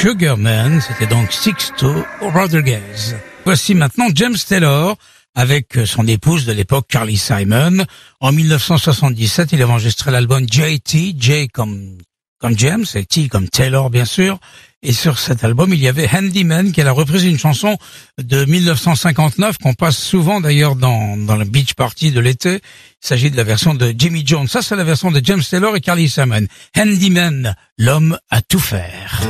Sugarman, c'était donc Sixto Rodriguez. Voici maintenant James Taylor avec son épouse de l'époque Carly Simon. En 1977, il a enregistré l'album JT, J comme James et T comme Taylor bien sûr. Et sur cet album, il y avait Handyman, qui a repris une chanson de 1959 qu'on passe souvent d'ailleurs dans le beach party de l'été. Il s'agit de la version de Jimmy Jones. Ça, c'est la version de James Taylor et Carly Simon. Handyman, l'homme à tout faire.